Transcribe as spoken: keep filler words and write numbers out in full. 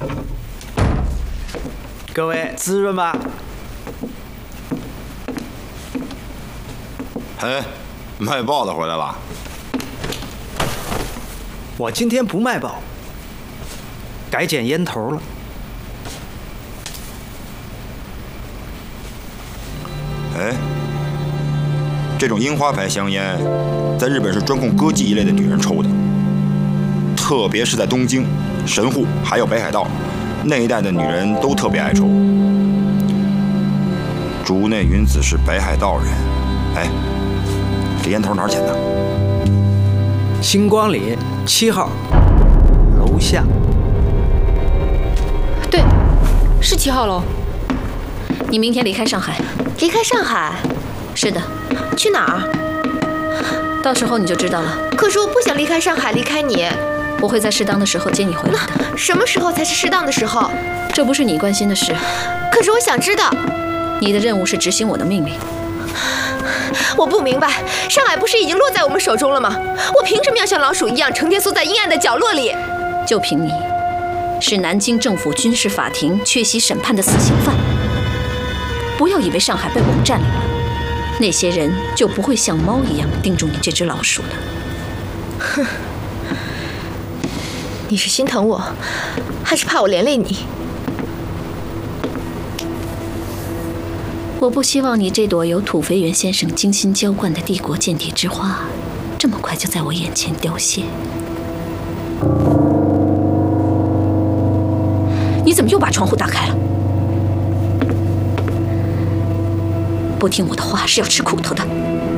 各位滋润吧。 嘿，卖报的回来了。 我今天不卖报，改捡烟头了。 哎，这种樱花牌香烟，在日本是专供歌妓一类的女人抽的，特别是在东京、神户还有北海道那一带的女人都特别爱抽。竹内云子是北海道人，哎，这烟头哪儿捡的？ 星光里七号楼下。 对，是七号楼。 你明天离开上海。 离开上海？ 是的。 去哪儿？ 到时候你就知道了。 可是我不想离开上海，离开你。 我会在适当的时候接你回来的。 什么时候才是适当的时候？ 这不是你关心的事。 可是我想知道。 你的任务是执行我的命令。 我不明白，上海不是已经落在我们手中了吗？我凭什么要像老鼠一样成天缩在阴暗的角落里？ 就凭你，是南京政府军事法庭缺席审判的死刑犯。不要以为上海被我们占领了，那些人就不会像猫一样盯住你这只老鼠了。 哼，你是心疼我，还是怕我连累你？ 我不希望你这朵由土肥原先生精心浇灌的帝国间谍之花，这么快就在我眼前凋谢。你怎么又把窗户打开了？不听我的话是要吃苦头的。